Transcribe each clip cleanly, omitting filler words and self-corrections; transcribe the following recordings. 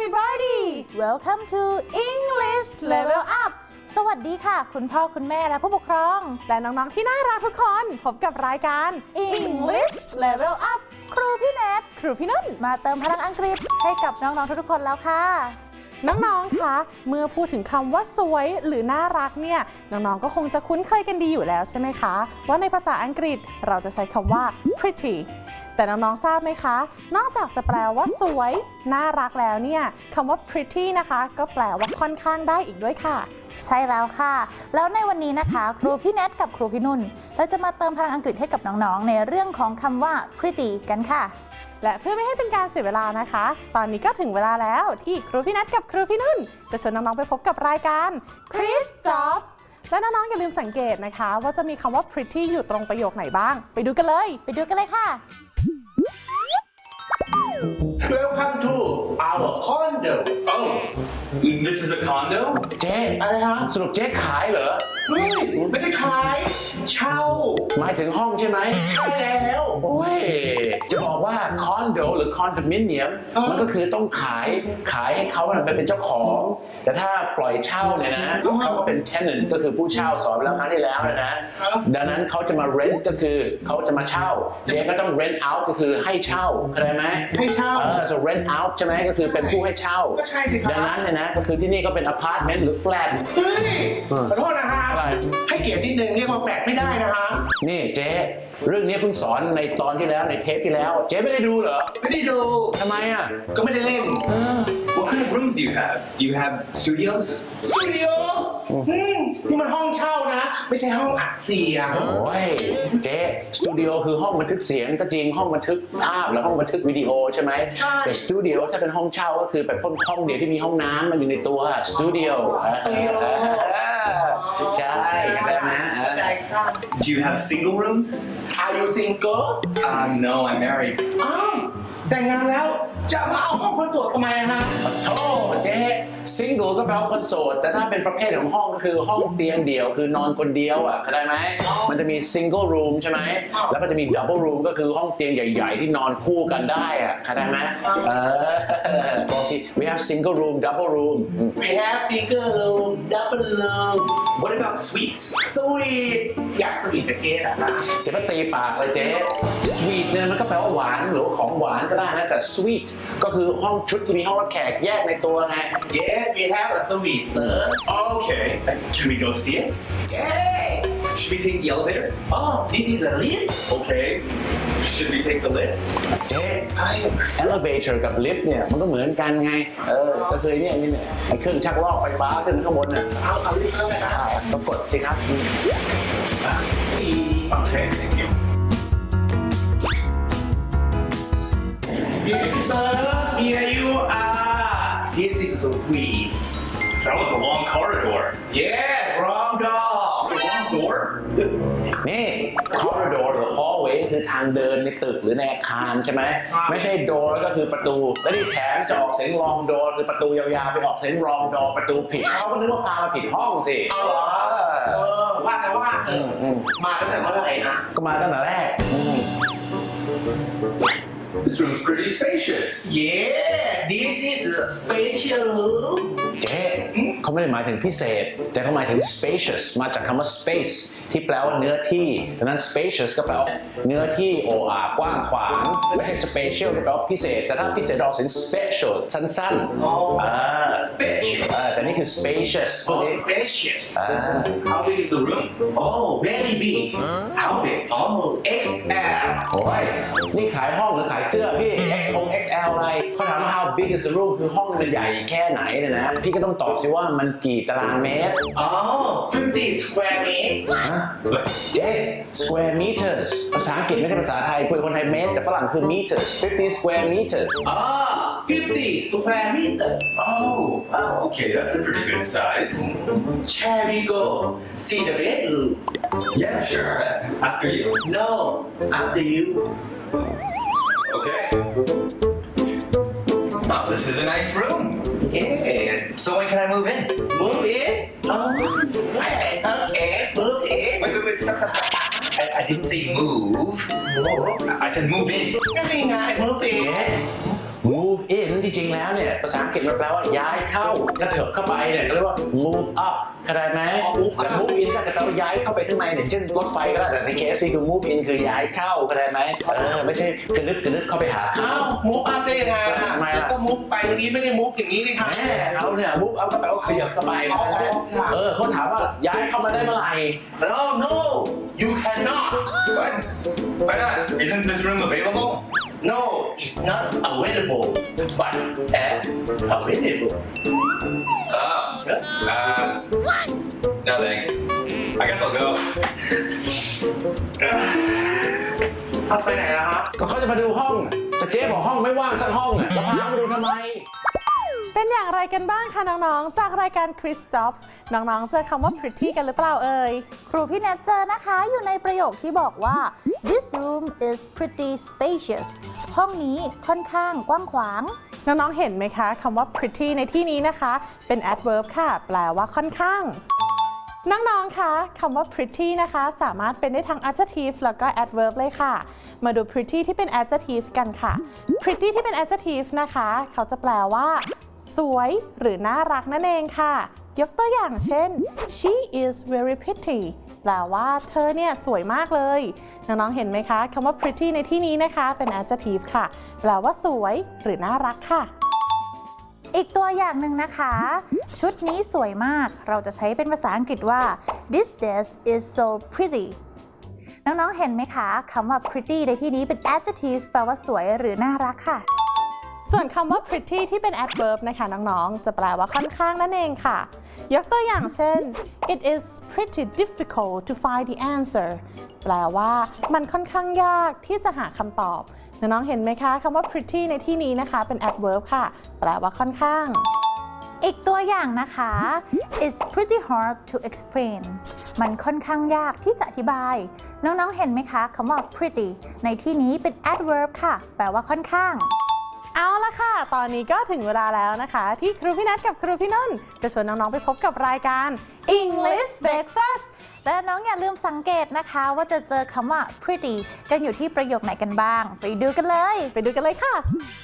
everybody welcome to English Level Up สวัสดีค่ะคุณพ่อคุณแม่และผู้ปกครองและน้องๆที่น่ารักทุกคนพบกับรายการ English Level Up ครูพี่แนทครูพี่นุ่นมาเติมพลังอังกฤษให้กับน้องๆทุกๆคนแล้วค่ะน้องๆคะเมื่อพูดถึงคำว่าสวยหรือน่ารักเนี่ยน้องๆก็คงจะคุ้นเคยกันดีอยู่แล้วใช่ไหมคะว่าในภาษาอังกฤษเราจะใช้คำว่า pretty แต่น้องๆทราบไหมคะนอกจากจะแปลว่าสวยน่ารักแล้วเนี่ยคำว่า pretty นะคะก็แปลว่าค่อนข้างได้อีกด้วยค่ะใช่แล้วค่ะแล้วในวันนี้นะคะครูพี่แนทกับครูพี่นุ่นเราจะมาเติมพลังอังกฤษให้กับน้องๆในเรื่องของคำว่า pretty กันค่ะและเพื่อไม่ให้เป็นการเสียเวลานะคะตอนนี้ก็ถึงเวลาแล้วที่ครูพี่แนทกับครูพี่นุ่นจะชวนน้องๆไปพบกับรายการ Chris Jobs และน้องๆอย่าลืมสังเกตนะคะว่าจะมีคำว่า pretty อยู่ตรงประโยคไหนบ้างไปดูกันเลยค่ะ Welcome to our condo. Oh, this is a condo? เจ๊อะไรฮะสรุปเจ๊ขายเหรอไม่ได้ขายเช่าหมายถึงห้องใช่ไหมใช่แล้วโอ้ยจะบอกว่าคอนโดหรือคอนโดมิเนียมมันก็คือต้องขายให้เขาเป็นเจ้าของแต่ถ้าปล่อยเช่าเนี่ยนะเขาก็เป็น tenant ก็คือผู้เช่าสอนไปแล้วครั้งที่แล้วนะดังนั้นเขาจะมา rent ก็คือเขาจะมาเช่าเจ๊ก็ต้อง rent out ก็คือให้เช่าเข้าใจไหมให้เช่าso rent out ใช่ไหมก็คือเป็นผู้ให้เช่าก็ใช่สิครับดังนั้นเนี่ยนะก็คือที่นี่ก็เป็น apartment หรือ flat เฮ้ยขอโทษนะฮะอะไรให้เกียรตินิดนึงเรียกว่าแฟลตไม่ได้นะฮะนี่เจ๊เรื่องนี้เพิ่งสอนในตอนที่แล้วในเทปที่แล้วเจ๊ไม่ได้ดูเหรอไม่ได้ดูทำไมอ่ะก็ไม่ได้เล่น What kind of rooms do you have? Do you have studios? Studio นี่มันห้องเช่านะไม่ใช่ห้องอัดเสียงโอ้ยเจ๊สตูดิโอคือห้องบันทึกเสียงก็จริงห้องบันทึกภาพและห้องบันทึกวิดีโอใช่ไหมใช่แต่สตูดิโอถ้าเป็นห้องเช่าก็คือเป็นห้องเดียวที่มีห้องน้ำมันอยู่ในตัวสตูดิโอใช่ได้ไหม Do you have single rooms? Are you single? No, I'm married. แต่งงานแล้วจะมาเอาห้องคนโสดทำไมนะโธ่เจ๊ซิงเกิลก็แปลว่าคนโสดแต่ถ้าเป็นประเภทของห้องก็คือห้องเตียงเดียวคือนอนคนเดียวอ่ะเข้าใจไหมมันจะมีซิงเกิลรูมใช่ไหมแล้วก็จะมีดับเบิลรูมก็คือห้องเตียงใหญ่ๆที่นอนคู่กันได้อ่ะเข้าใจไหมบอกสิ we have single room double room we have single room double room What about suites? สวีทอยากสวีทจะเก๊อะนะเดี๋ยวมาตีปากเลยเจ๊สวีทเนี่ยมันก็แปลว่าหวานหรือของหวานก็ได้นะแต่สวีทก็คือห้องชุดที่มีห้องรับแขกแยกในตัวไง Yes we have a suite sir Okay. Can we go see it? Yeah Should we take the elevator? Oh this is a lift Okay. Should we take the lift? เจ๊ elevator กับ lift เนี่ยมันก็เหมือนกันไงก็คือเนี่ยไอ้เครื่องชักลอกไฟฟ้าขึ้นข้างบนน่ะเอาลิฟต์เข้าไปนะต้องกดสิครับ Okay, thank you. Yes sir here you are this is a suite That was a long corridor. Yeah wrong door Long door? นี่ corridor หรือ hallway คือทางเดินในตึกหรือในอาคารใช่ไหมไม่ใช่ door ก็คือประตูแล้วที่แถมจะออกเสียง long door คือประตูยาวๆไปออกเสียง wrong door ประตูผิดเขาก็นึกว่าพามาผิดห้องสิว่าแต่ว่ามาตั้งแต่เมื่อไหร่นะก็มาตั้งแต่แรก This room's pretty spacious. Yeah this is a special room เจ๊เขาไม่ได้หมายถึงพิเศษแต่เขาหมายถึง spacious มาจากคำว่า space ที่แปลว่าเนื้อที่ดังนั้น spacious ก็แปลว่าเนื้อที่โอ้อากว้างขวางไม่ใช่ special ที่แปลว่าพิเศษแต่ถ้าพิเศษออกเสียง special สั้นๆ special แต่นี่คือ spacious spacious How big is the room? Oh very big How big? Oh XL โอ้ยนี่ขายห้องหรือขายเสื้อพี่ XL อะไรเขาถามว่า how big is the room คือห้องมันใหญ่แค่ไหนเนี่ยนะพี่ก็ต้องตอบสิว่ามันกี่ตารางเมตร 50 square meter เจ๊ square meters ภาษาอังกฤษไม่ใช่ภาษาไทยคุยคนไทยเมตรแต่ฝรั่งคือ meters 50 square meters 50 square meter Oh, okay, that's a pretty good size. Shall we go see the bedroom? Yeah, sure. After you. No, after you. Okay. Oh, this is a nice room. Yes. So when can I move in? Move in? Right. Okay, move in. Wait, stop. I didn't say move. I said move in. นี่ไง move in. move move in ที่จริงแล้วเนี่ยภาษาอังกฤษมันแปลว่าย้ายเข้ากระเถิบเข้าไปเนี่ยก็เรียกว่า move up เข้าใจไหมแต่ move in ก็จะแปลว่าย้ายเข้าไปข้างในเนี่ยเช่นรถไฟก็ได้แต่ในเคสนี่คือ move in คือย้ายเข้าเข้าใจไหมไม่ใช่กระนึกเข้าไปหาอ้าวมุกอัพได้ยังไงทำไมล่ะก็มุกไปตรงนี้ไม่ได้มุกอย่างนี้นี่ครับแม่เอาเนี่ย move up ก็แปลว่าขยับเข้าไปเข้าใจไหมเขาถามว่าย้ายเข้ามาได้เมื่อไหร่ No you cannot What? Why not? Isn't this room available? No it's not available but available No thanks. I guess I'll go. เอาไปไหนล่ะครับก็เขาจะมาดูห้องแต่เจ๊บอกห้องไม่ว่างสักห้องอ่ะแล้วพามาดูทำไมเป็นอย่างไรกันบ้างคะน้องๆ จากรายการ Chris Jobs น้องๆ เจอคำว่า pretty กันหรือเปล่าเอ่ยครูพี่แนทเจอนะคะอยู่ในประโยคที่บอกว่า this room is pretty spacious ห้องนี้ค่อนข้างกว้างขวางน้องๆ เห็นไหมคะคำว่า pretty ในที่นี้นะคะ เป็น adverb ค่ะ แปลว่าค่อนข้าง น้องๆ คะคำว่า pretty นะคะสามารถเป็นได้ทั้ง adjective แล้วก็ adverb เลยค่ะ มาดู pretty ที่เป็น adjective กันค่ะ pretty ที่เป็น adjective นะคะเขาจะแปลว่าสวยหรือน่ารักนั่นเองค่ะ ยกตัวอย่างเช่น she is very pretty แปลว่าเธอเนี่ยสวยมากเลย น้องๆ เห็นไหมคะคำว่า pretty ในที่นี้นะคะเป็น adjective ค่ะ แปลว่าสวยหรือน่ารักค่ะอีกตัวอย่างหนึ่งนะคะ ชุดนี้สวยมากเราจะใช้เป็นภาษาอังกฤษว่า this dress is so pretty น้องๆ เห็นไหมคะคำว่า pretty ในที่นี้เป็น adjective แปลว่าสวยหรือน่ารักค่ะส่วนคำว่า pretty ที่เป็น adverb นะคะน้องๆ จะแปลว่าค่อนข้างนั่นเองค่ะ ยกตัวอย่างเช่น it is pretty difficult to find the answer แปลว่ามันค่อนข้างยากที่จะหาคำตอบ น้องๆ เห็นไหมคะคำว่า pretty ในที่นี้นะคะเป็น adverb ค่ะ แปลว่าค่อนข้างอีกตัวอย่างนะคะ it's pretty hard to explain มันค่อนข้างยากที่จะอธิบาย น้องๆ เห็นไหมคะคำว่า pretty ในที่นี้เป็น adverb ค่ะ แปลว่าค่อนข้างเอาละค่ะ ตอนนี้ก็ถึงเวลาแล้วนะคะ ที่ครูพี่นัทกับครูพี่นุ่นจะชวนน้องๆ ไปพบกับรายการ English Breakfast และน้องอย่าลืมสังเกตนะคะว่าจะเจอคำว่า pretty กันอยู่ที่ประโยคไหนกันบ้าง ไปดูกันเลยไปดูกันเลยค่ะ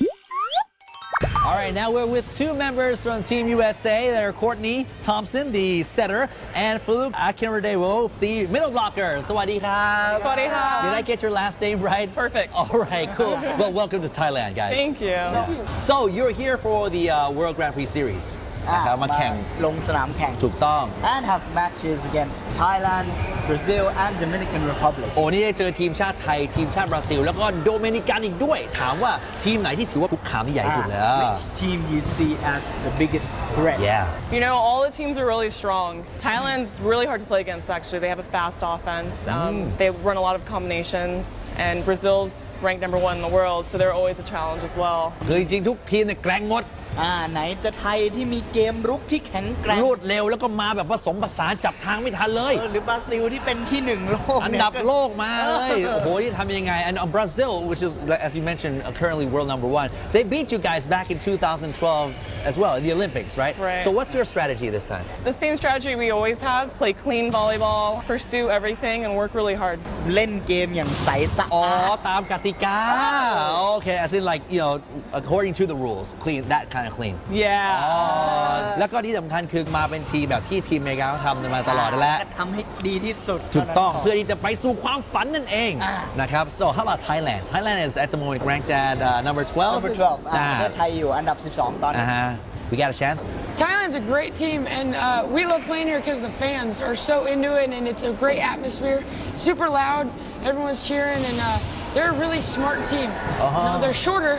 All right, now we're with two members from Team USA that are Courtney Thompson, the setter, and Farouk Akinradewo, the middle blocker. Sawadee ka. Sawadee ka. Did I get your last name right? Perfect. All right, cool. Well, welcome to Thailand, guys. Thank you. So you're here for the World Grand Prix Series. นะครับมาแข่งลงสนามแข่งถูกต้อง and have matches against Thailand, Brazil and Dominican Republic โอ้นี่ได้เจอทีมชาติไทยทีมชาติบราซิล แล้วก็โดมินิกันอีกด้วย ถามว่าทีมไหนที่ถือว่าคุกคามที่ใหญ่ที่สุดแล้ว Which team you see as the biggest threat Yeah. You know, all the teams are really strong. Thailand's really hard to play against, actually. They have a fast offense. They run a lot of combinations. And Brazil's ranked #1 in the world, so they're always a challenge as well. คือจริงๆทุกทีมเนี่ยแกร่งหมดไหนจะไทยที่มีเกมรุกที่แข็งแกร่งรวดเร็วแล้วก็มาแบบผสมผสานจับทางไม่ทันเลยหรือบราซิลที่เป็นที่1โลกอันดับโลกมาเลย โอ้โหที่ทำยังไง and Brazil which is as you mentioned currently world #1 they beat you guys back in 2012 as well in the Olympics right Right. so what's your strategy this time The same strategy we always have: play clean volleyball, pursue everything, and work really hard. เล่นเกมอย่างใสสะอ๋ออาดตามกติกา okay as in like you know according to the rules clean that kind of clean Yeah. อ๋อแล้วก็ที่สำคัญคือมาเป็นทีมแบบที่ทีมอเมริกาเขาทำมาตลอดนั่นแหละทำให้ดีที่สุดถูกต้องเพื่อที่จะไปสู่ความฝันนั่นเองนะครับ so how about Thailand Thailand is at the moment ranked at number 12 Number 12ประเทศไทยอยู่อันดับ12ตอนนี้ we got a chance Thailand's a great team, and we love playing here because the fans are so into it, and it's a great atmosphere. Super loud, everyone's cheering, and they're a really smart team. Now they're shorter.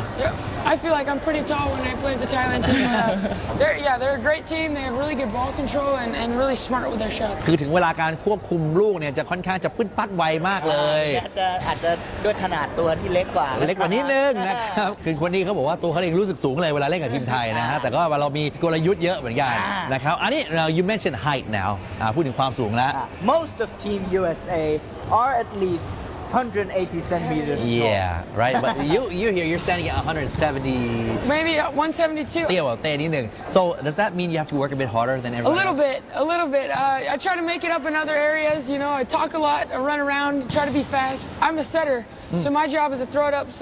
I feel like I'm pretty tall when I play the Thailand team. They're a great team. They have really good ball control and really smart with their shots. คือถึงเวลาการควบคุมลูกเนี่ยจะค่อนข้างจะปึ๊ดปัดไวมากเลยอาจจะด้วยขนาดตัวที่เล็กกว่าเล็กกว่านิดนึงนะครับคือคนนี้เขาบอกว่าตัวเขาเองรู้สึกสูงเลยเวลาเล่นกับทีมไทยนะฮะแต่ก็เรามีกลยุทธ์เยอะเหมือนกันนะครับอันนี้ you mentioned height now พูดถึงความสูงแล้ว Most of Team USA are at least 180 centimeters tall. Yeah right but you here you're standing at 170 Maybe 172. เตี้ยกว่าเต้นิดนึง so does that mean you have to work a bit harder than A everyone little else? bit, a little bit. I try to make it up in other areas. You know, I talk a lot, I run around, try to be fast. I'm a setter, so my job is to throw it up. So